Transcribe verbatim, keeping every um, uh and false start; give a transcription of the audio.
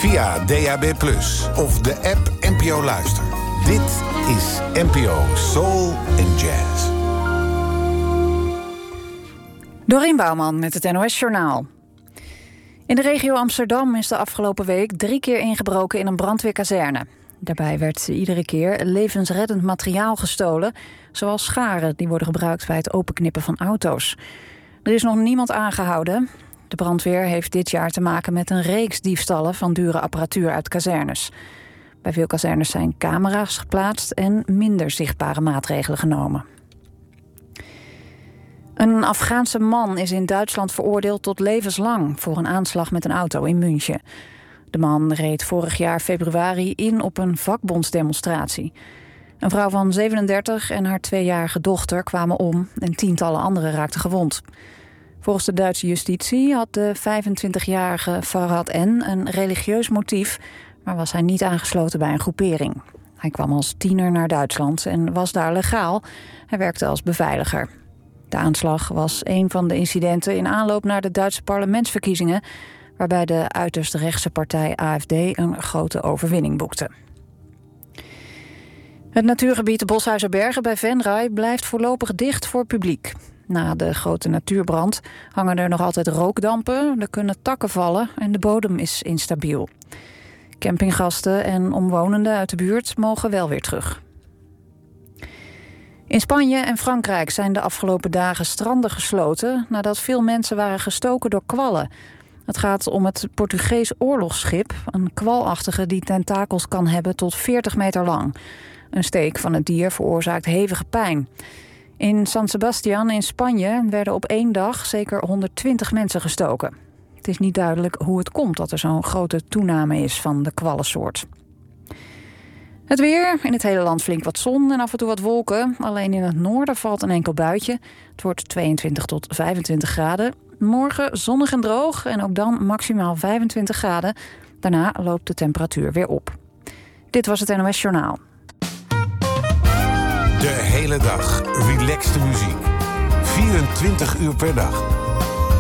via D A B plus, of de app N P O Luister. Dit is N P O Soul en Jazz. Dorien Bouwman met het N O S-journaal. In de regio Amsterdam is de afgelopen week drie keer ingebroken in een brandweerkazerne. Daarbij werd iedere keer levensreddend materiaal gestolen, zoals scharen die worden gebruikt bij het openknippen van auto's. Er is nog niemand aangehouden. De brandweer heeft dit jaar te maken met een reeks diefstallen van dure apparatuur uit kazernes. Bij veel kazernes zijn camera's geplaatst en minder zichtbare maatregelen genomen. Een Afghaanse man is in Duitsland veroordeeld tot levenslang voor een aanslag met een auto in München. De man reed vorig jaar februari in op een vakbondsdemonstratie. Een vrouw van zevenendertig en haar tweejarige dochter kwamen om en tientallen anderen raakten gewond. Volgens de Duitse justitie had de vijfentwintigjarige Farhad N. een religieus motief, maar was hij niet aangesloten bij een groepering. Hij kwam als tiener naar Duitsland en was daar legaal. Hij werkte als beveiliger. De aanslag was een van de incidenten in aanloop naar de Duitse parlementsverkiezingen, waarbij de uiterst rechtse partij A F D een grote overwinning boekte. Het natuurgebied Boshuizerbergen bij Venray blijft voorlopig dicht voor publiek. Na de grote natuurbrand hangen er nog altijd rookdampen, er kunnen takken vallen en de bodem is instabiel. Campinggasten en omwonenden uit de buurt mogen wel weer terug. In Spanje en Frankrijk zijn de afgelopen dagen stranden gesloten nadat veel mensen waren gestoken door kwallen. Het gaat om het Portugees oorlogsschip, een kwalachtige die tentakels kan hebben tot veertig meter lang. Een steek van het dier veroorzaakt hevige pijn. In San Sebastián in Spanje werden op één dag zeker honderdtwintig mensen gestoken. Het is niet duidelijk hoe het komt dat er zo'n grote toename is van de kwallensoort. Het weer, in het hele land flink wat zon en af en toe wat wolken. Alleen in het noorden valt een enkel buitje. Het wordt tweeëntwintig tot vijfentwintig graden. Morgen zonnig en droog en ook dan maximaal vijfentwintig graden. Daarna loopt de temperatuur weer op. Dit was het N O S Journaal. De hele dag relaxte muziek. vierentwintig uur per dag.